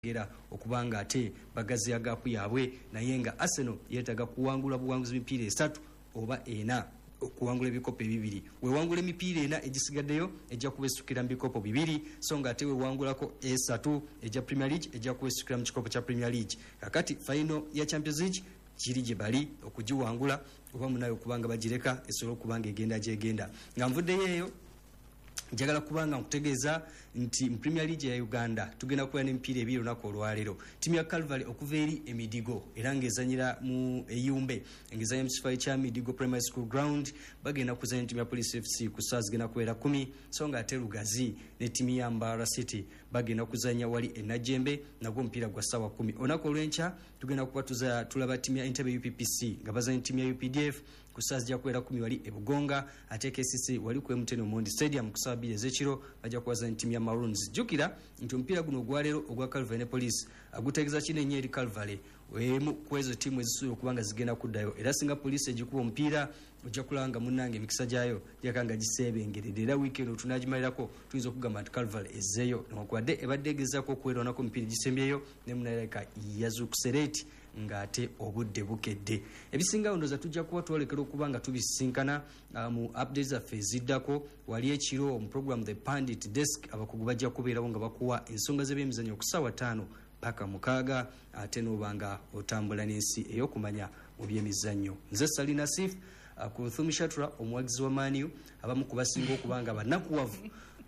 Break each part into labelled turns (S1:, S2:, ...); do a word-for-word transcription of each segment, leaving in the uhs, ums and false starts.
S1: era okubanga ate bagazi agapu yaabwe naye nga Arsenal yetaga kuwangula buwanguzi mipiira esatu oba ena okuwangula ebikopo bibiri wewangula emipiira ena egisigaddeyo ejja kubesukira mu bikopo bibiri so nga ate wewangulako esatu ejja Premier League ejja kubesukira mu kikopo kya Premier League kakati final ya Champions League kiri gye bali okugiwangula oba munayo kubanga bagireka esolo kubanga egenda gyegenda nga nvuddeyo eyo njagala kubanga nkutegeeza nti mu Premier League ya Uganda tugenda kuba n'emipiira ebiri olunaku olwaleero ttiimu ya Calvary okuva eri Emidigo era ng'ezanyira mu Eyumbe ng'ezanyira mu kifaayi kya Midigo Primary School Ground bagenda kuzanya ttiimu ya Police F C ku ssaawa zigenda kubeera kumi so nga ate Lugazi ne ttiimu ya Mbara City bagenda kuzanya wali e Najjembe nagwo omupiira gwa ssaawa kumi olunaku olw'enkya tugenda kuba tuza tulaba ttiimu ya Entebbe U P P C nga bazanya ttiimu ya U P D F ku ssaawa zijja kubeera kumi wali e Bugonga ate K C C wali ku M T N Omondi Stadium ku ssaawa bbiri ez'ekiro bajja kubazanya ttiimu ya Maroons jjukira nti omupiira guno ogwaleero ogwa Calvary ne Police agutegeeza kinenye eri Calvary emu ku ezo ttiimu ezisuubira okubanga zigenda kuddayo era singa Police egikuba omupiira ojja kulaba nga munnange emikisa gyayo gyakanga giseebengeredde era wiikendi otunaagimalirako tuyinza okugamba nti Calvary ezzeeyo newankubadde ebadde egezaako okuweeronako omupiira gisembyeyo ne munalabika yazuukusereeti ng'ate obudde bukedde ebisinga ndowooza tujja kuba twolekera okuba nga tubisinkana uh, mu updates zaffe eziddako wali ekiro mu program The Pandit Desk abakugu bajja kubeerawo nga bakuwa ensonga z'ebyemizannyo ku ssaawa ttaano paka mukaaga ate n'obanga otambula n'ensi ey'okumanya mu byemizannyo nze Salina Sif uh, ku Thumi Shatra omuwagizi wa Mani U abamu ku basinga okubanga bannakuwavu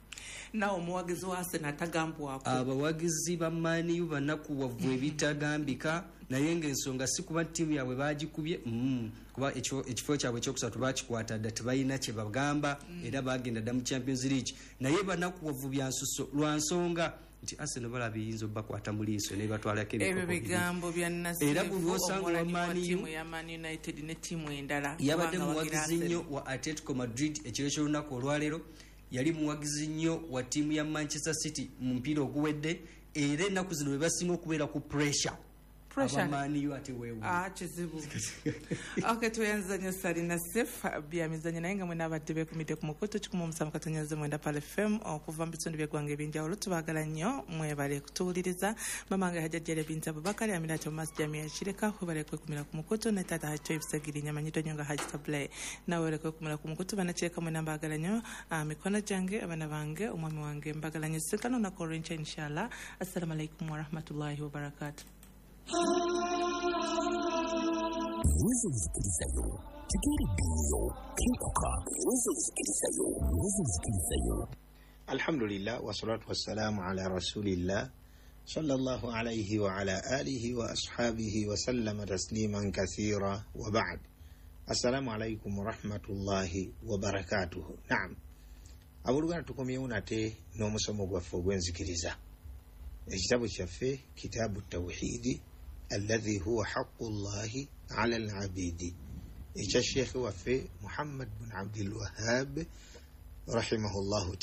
S2: nawo omuwagizi wa Arsenal atagambwako
S1: abawagizi ba Mani U bannakuwavu ebitagambika naye ng'ensonga si kuba ttiimu yaabwe baagikubye mm, kuba ekifo kyabwe ekyokusatu baakikwata dda tebalina kye bagamba mm. era baagenda dda mu Champions League naye bannakuwavu bya nsuso lwa nsonga nti Arsenal balaba eyinza obbakwata mu liiso ne batwalako
S2: ebyo bigambo bya Nasifu
S1: era buli osanga wa Mani U
S2: ya Man United ne ttiimu endala
S1: yabadde muwagizi nnyo wa Atletico Madrid ekiro ky'olunaku olwaleero yali muwagizi nnyo wa ttiimu ya Manchester City mu mupiira oguwedde era ennaku zino bwe basinga okubeera ku pressure
S2: pressure
S1: Mani U ate weewu
S2: ah kizibu okay tuyanza nnyo Salina Sif bya mizanyo naye nga mwena abadde beekumidde ku mukutu kikumu omusanvu katonyaze mwenda Pal F M okuva mu bitundu by'eggwanga ebyenjawulo tubaagala nnyo mwebale kutuwuliriza mamange hajjajjere bintu Abubakari amira Thomas Jamia Kireka webale kwekumira ku mukutu ne tata Hacho Ibisagiri nyamanyito nnyo nga Haji Tablay nawe webale kwekumira ku mukutu banakireka mwena mbaagala nnyo mikono gyange abana bange omwami wange mbagala nnyo sinkano na korencha inshallah assalamu alaikum wa rahmatullahi wa barakatuh.
S3: Uwezo usikilizayo kigeri biyo kinkuka uwezo usikilizayo uwezo usikilizayo
S4: alhamdulillah wa salatu wassalamu ala rasulillah sallallahu alayhi wa ala alihi wa ashabihi wa sallama tasliman kathira wa ba'd assalamu alaykum wa rahmatullahi wa barakatuh. Naam abulugana tukomyewo nate n'omusomo gwaffe ogw'enzikiriza ekitabo kyaffe kitabu tawhidi الذي هو حق الله على العبيد إيش الشيخ وفي محمد بن عبد الوهاب رحمه الله